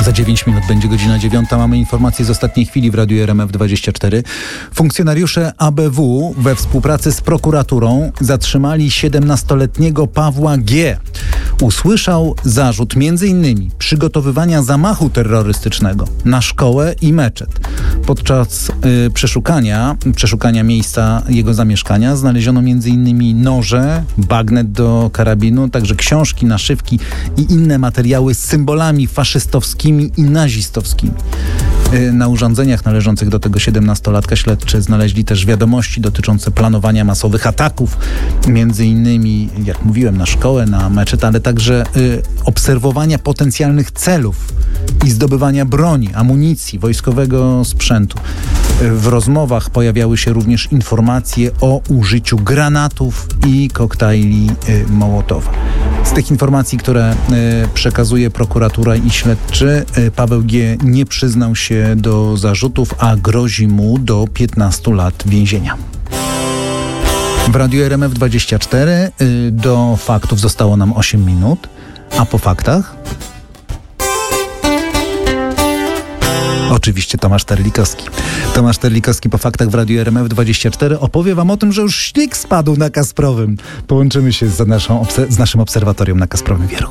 Za 9 minut będzie godzina 9. Mamy informacje z ostatniej chwili w Radiu RMF24. Funkcjonariusze ABW we współpracy z prokuraturą zatrzymali 17-letniego Pawła G. Usłyszał zarzut m.in. przygotowywania zamachu terrorystycznego na szkołę i meczet. Podczas przeszukania miejsca jego zamieszkania znaleziono m.in. noże, bagnet do karabinu, także książki, naszywki i inne materiały z symbolami faszystowskimi i nazistowskimi. Na urządzeniach należących do tego 17-latka śledczy znaleźli też wiadomości dotyczące planowania masowych ataków, między innymi, jak mówiłem, na szkołę, na meczet, ale także obserwowania potencjalnych celów i zdobywania broni, amunicji, wojskowego sprzętu. W rozmowach pojawiały się również informacje o użyciu granatów i koktajli Mołotowa. Z tych informacji, które przekazuje prokuratura i śledczy, Paweł G. nie przyznał się do zarzutów, a grozi mu do 15 lat więzienia. W Radiu RMF24 do faktów zostało nam 8 minut, a po faktach? Oczywiście Tomasz Terlikowski. Tomasz Terlikowski po faktach w Radiu RMF24 opowie wam o tym, że już śnieg spadł na Kasprowym. Połączymy się z naszym obserwatorium na Kasprowym Wieru.